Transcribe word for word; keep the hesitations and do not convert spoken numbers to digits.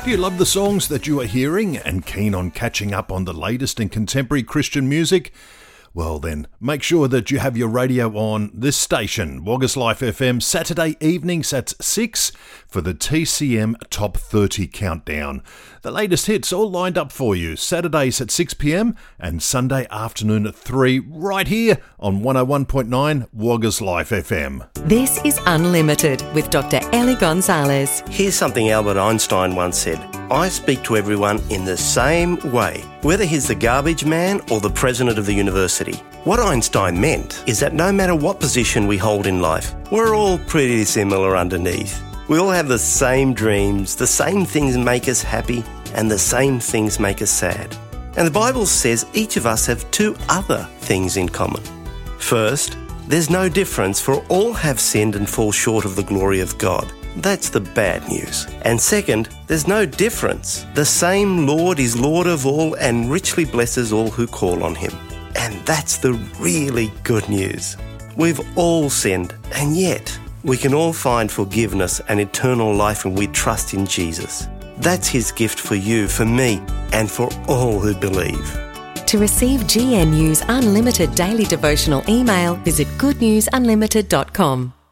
Do you love the songs that you are hearing and keen on catching up on the latest in contemporary Christian music? Well then, make sure that you have your radio on this station, Woggers Life F M, Saturday evenings at six for the T C M Top thirty Countdown. The latest hits all lined up for you, Saturdays at six p m and Sunday afternoon at three, right here on one oh one point nine Woggers Life F M. This is Unlimited with Doctor Ellie Gonzalez. Here's something Albert Einstein once said: I speak to everyone in the same way, whether he's the garbage man or the president of the university. What Einstein meant is that no matter what position we hold in life, we're all pretty similar underneath. We all have the same dreams, the same things make us happy, and the same things make us sad. And the Bible says each of us have two other things in common. First, there's no difference, for all have sinned and fall short of the glory of God. That's the bad news. And second, there's no difference. The same Lord is Lord of all and richly blesses all who call on him. And that's the really good news. We've all sinned, and yet we can all find forgiveness and eternal life when we trust in Jesus. That's his gift for you, for me, and for all who believe. To receive G N U's unlimited daily devotional email, visit good news unlimited dot com.